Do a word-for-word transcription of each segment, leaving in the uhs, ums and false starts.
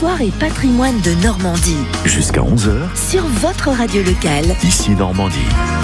Histoire et patrimoine de Normandie. Jusqu'à onze heures. Sur votre radio locale. Ici Normandie.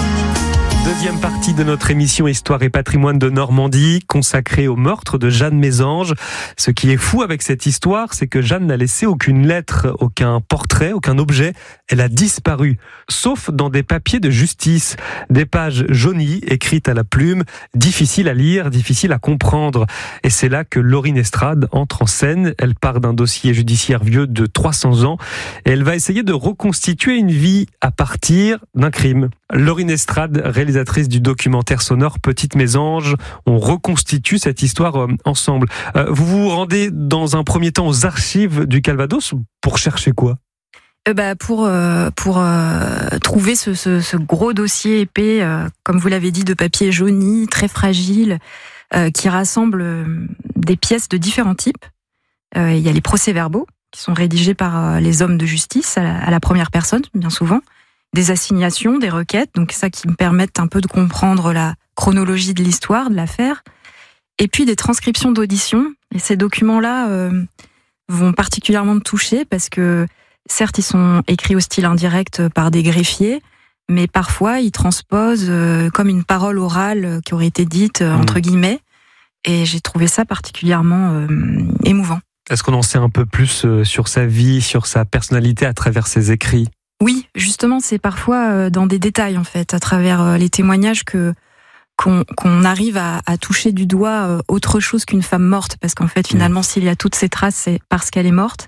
Deuxième partie de notre émission Histoire et patrimoine de Normandie, consacrée au meurtre de Jeanne Mésange. Ce qui est fou avec cette histoire, c'est que Jeanne n'a laissé aucune lettre, aucun portrait, aucun objet. Elle a disparu, sauf dans des papiers de justice, des pages jaunies, écrites à la plume, difficiles à lire, difficiles à comprendre. Et c'est là que Laurine Estrade entre en scène. Elle part d'un dossier judiciaire vieux de trois cents ans et elle va essayer de reconstituer une vie à partir d'un crime. Laurine Estrade, réalisatrice du documentaire sonore Petite Mésange, on reconstitue cette histoire ensemble. Vous vous rendez dans un premier temps aux archives du Calvados pour chercher quoi ? Euh bah pour euh, pour euh, trouver ce, ce, ce gros dossier épais, euh, comme vous l'avez dit, de papier jauni, très fragile, euh, qui rassemble euh, des pièces de différents types. Euh, il y a les procès-verbaux qui sont rédigés par euh, les hommes de justice à la, à la première personne, bien souvent, des assignations, des requêtes, donc ça qui me permettent un peu de comprendre la chronologie de l'histoire, de l'affaire, et puis des transcriptions d'audition. Et ces documents-là euh, vont particulièrement me toucher parce que certes, ils sont écrits au style indirect par des greffiers, mais parfois, ils transposent euh, comme une parole orale qui aurait été dite, euh, entre guillemets, et j'ai trouvé ça particulièrement euh, émouvant. Est-ce qu'on en sait un peu plus euh, sur sa vie, sur sa personnalité à travers ses écrits ? Oui, justement, c'est parfois euh, dans des détails, en fait, à travers euh, les témoignages que qu'on, qu'on arrive à, à toucher du doigt euh, autre chose qu'une femme morte, parce qu'en fait, finalement, mmh. s'il y a toutes ces traces, c'est parce qu'elle est morte.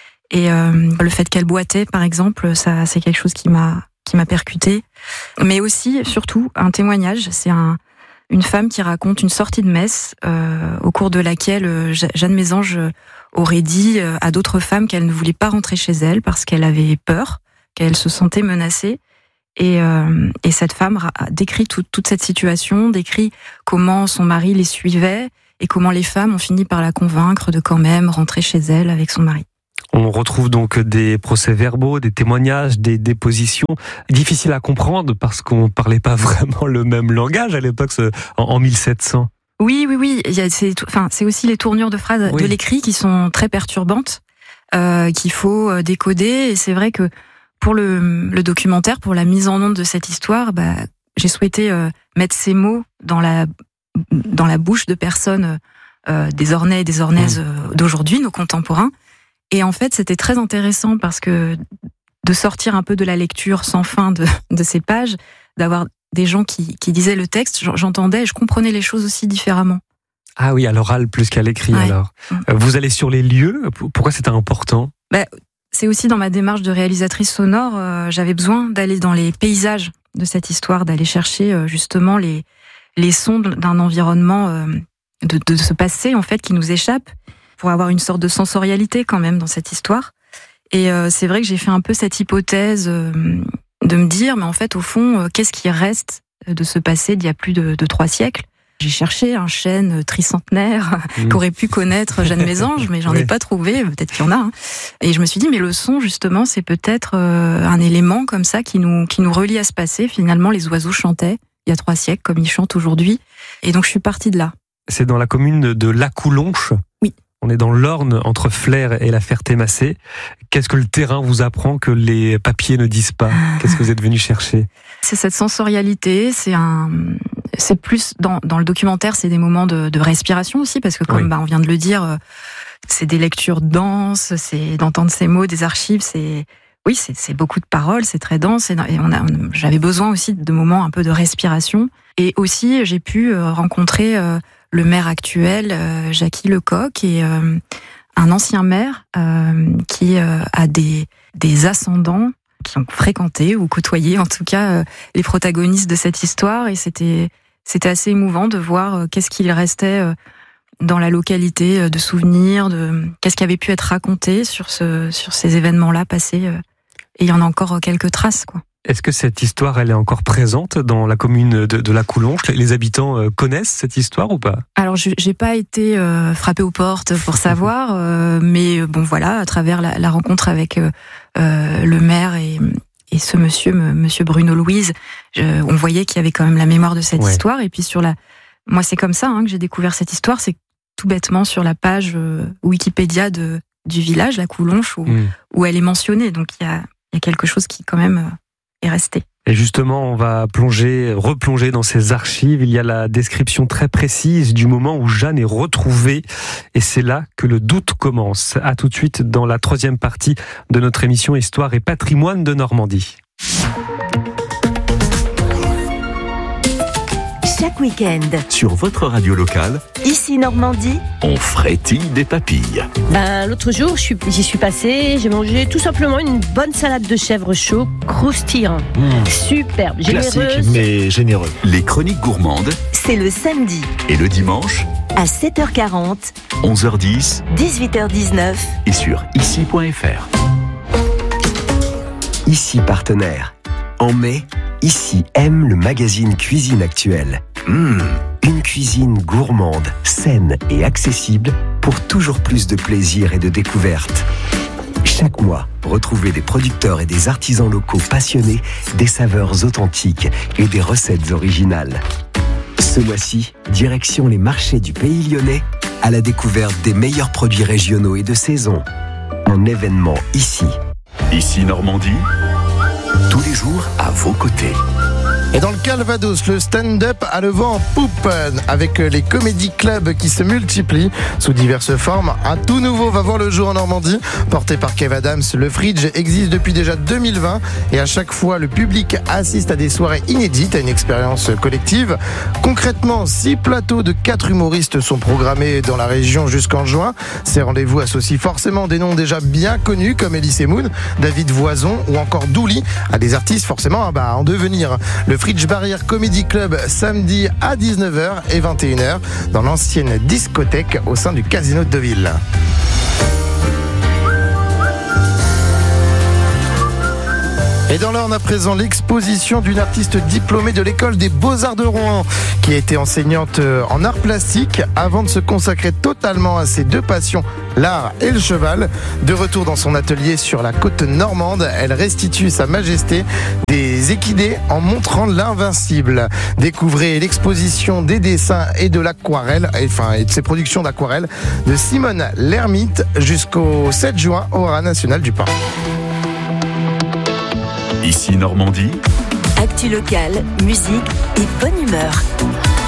Et euh, le fait qu'elle boitait, par exemple, ça, c'est quelque chose qui m'a qui m'a percuté. Mais aussi, surtout, un témoignage. C'est un, une femme qui raconte une sortie de messe euh, au cours de laquelle euh, Jeanne Mésange aurait dit euh, à d'autres femmes qu'elle ne voulait pas rentrer chez elle parce qu'elle avait peur, qu'elle se sentait menacée. Et, euh, et cette femme a décrit tout, toute cette situation, décrit comment son mari les suivait et comment les femmes ont fini par la convaincre de quand même rentrer chez elle avec son mari. On retrouve donc des procès-verbaux, des témoignages, des dépositions difficiles à comprendre parce qu'on ne parlait pas vraiment le même langage à l'époque, en mille sept cents. Oui, oui, oui. Il y a, c'est, enfin, c'est aussi les tournures de phrases oui. de l'écrit qui sont très perturbantes, euh, qu'il faut décoder. Et c'est vrai que pour le, le documentaire, pour la mise en onde de cette histoire, bah, j'ai souhaité euh, mettre ces mots dans la, dans la bouche de personnes, euh, des Ornais et des Ornaises mmh. d'aujourd'hui, nos contemporains. Et en fait, c'était très intéressant parce que de sortir un peu de la lecture sans fin de, de ces pages, d'avoir des gens qui, qui disaient le texte, j'entendais et je comprenais les choses aussi différemment. Ah oui, à l'oral plus qu'à l'écrit ouais. alors. Vous allez sur les lieux, pourquoi c'était important ? Bah, c'est aussi dans ma démarche de réalisatrice sonore, euh, j'avais besoin d'aller dans les paysages de cette histoire, d'aller chercher euh, justement les, les sons d'un environnement, euh, de, de ce passé en fait qui nous échappe, pour avoir une sorte de sensorialité quand même dans cette histoire. Et euh, c'est vrai que j'ai fait un peu cette hypothèse euh, de me dire, mais en fait, au fond, euh, qu'est-ce qui reste de ce passé d'il y a plus de, de trois siècles ? J'ai cherché un chêne tricentenaire mmh. qu'aurait pu connaître Jeanne Mésange, mais j'en oui. ai pas trouvé, peut-être qu'il y en a. Hein. Et je me suis dit, mais le son, justement, c'est peut-être euh, un élément comme ça qui nous, qui nous relie à ce passé. Finalement, les oiseaux chantaient il y a trois siècles, comme ils chantent aujourd'hui. Et donc, je suis partie de là. C'est dans la commune de Lacoulonche ? Oui. On est dans l'Orne, entre Flers et la Ferté-Massé. Qu'est-ce que le terrain vous apprend que les papiers ne disent pas ? Qu'est-ce que vous êtes venu chercher ? C'est cette sensorialité, c'est un, c'est plus dans, dans le documentaire, c'est des moments de, de respiration aussi, parce que comme oui. bah, on vient de le dire, c'est des lectures denses, c'est d'entendre ces mots, des archives, c'est oui, c'est, c'est beaucoup de paroles, c'est très dense, et, et on a, on, j'avais besoin aussi de moments un peu de respiration, et aussi j'ai pu rencontrer euh, le maire actuel, euh, Jackie Lecoq, et euh, un ancien maire euh, qui euh, a des, des ascendants qui ont fréquenté ou côtoyé, en tout cas, euh, les protagonistes de cette histoire. Et c'était, c'était assez émouvant de voir euh, qu'est-ce qu'il restait euh, dans la localité, euh, de souvenirs, de qu'est-ce qui avait pu être raconté sur, ce, sur ces événements-là passés. Euh, et il y en a encore quelques traces, quoi. Est-ce que cette histoire, elle est encore présente dans la commune de, de Lacoulonche ? Les habitants euh, connaissent cette histoire ou pas ? Alors, je j'ai pas été euh, frappée aux portes pour savoir, euh, mais bon, voilà, à travers la, la rencontre avec euh, euh, le maire et, et ce monsieur, m- monsieur Bruno Louise, je, on voyait qu'il y avait quand même la mémoire de cette ouais. histoire. Et puis sur la, moi, c'est comme ça hein, que j'ai découvert cette histoire. C'est tout bêtement sur la page euh, Wikipédia de du village, la Coulonche, où, mmh. où elle est mentionnée. Donc il y a, il y a quelque chose qui quand même est resté. Et justement, on va plonger, replonger dans ces archives. Il y a la description très précise du moment où Jeanne est retrouvée. Et c'est là que le doute commence. À tout de suite dans la troisième partie de notre émission Histoire et patrimoine de Normandie. Chaque week-end, sur votre radio locale, ici Normandie, on frétille des papilles. Ben, l'autre jour, je suis, j'y suis passée, j'ai mangé tout simplement une bonne salade de chèvre chaud, croustillant, mmh. superbe, généreuse. Classique, mais généreux. Les chroniques gourmandes, c'est le samedi. Et le dimanche, à sept heures quarante, onze heures dix, dix-huit heures dix-neuf, et sur ici point f r. Ici partenaire. En mai, Ici aime le magazine Cuisine Actuelle. Mmh, une cuisine gourmande, saine et accessible pour toujours plus de plaisir et de découverte. Chaque mois, retrouvez des producteurs et des artisans locaux passionnés, des saveurs authentiques et des recettes originales. Ce mois-ci, direction les marchés du Pays Lyonnais à la découverte des meilleurs produits régionaux et de saison. Un événement ici. Ici Normandie, tous les jours à vos côtés. Et dans le Calvados, le stand-up a le vent en poupe avec les comédie clubs qui se multiplient sous diverses formes. Un tout nouveau va voir le jour en Normandie, porté par Kev Adams. Le Fridge existe depuis déjà deux mille vingt et à chaque fois, le public assiste à des soirées inédites, à une expérience collective. Concrètement, six plateaux de quatre humoristes sont programmés dans la région jusqu'en juin. Ces rendez-vous associent forcément des noms déjà bien connus comme Elie Semoun, David Voison ou encore Douli, à des artistes forcément bah, en devenir. Le Fridge Barrière Comedy Club samedi à dix-neuf heures et vingt et une heures dans l'ancienne discothèque au sein du Casino de Deauville. Et dans l'Orne à présent, l'exposition d'une artiste diplômée de l'école des Beaux-Arts de Rouen qui a été enseignante en art plastique avant de se consacrer totalement à ses deux passions, l'art et le cheval. De retour dans son atelier sur la côte normande, elle restitue sa majesté des équidés en montrant l'invincible. Découvrez l'exposition des dessins et de l'aquarelle, enfin et de ses productions d'aquarelle de Simone Lermite jusqu'au sept juin au Haras National du Pin. Ici Normandie, actu locale, musique et bonne humeur.